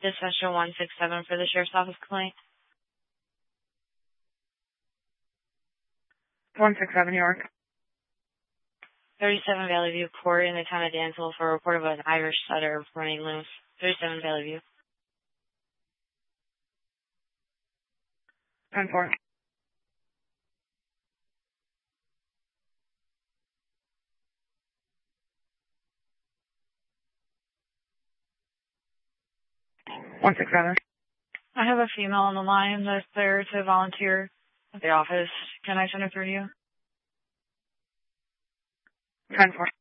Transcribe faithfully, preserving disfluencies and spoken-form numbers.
Dispatcher one six seven for the Sheriff's Office complaint. one six seven, New York. thirty-seven Valley View Court in the town of Dansville for a report of an Irish setter running loose. thirty-seven Valley View. ten four. one six seven. I have a female on the line that's there to volunteer at the office. Can I send her through to you? ten four.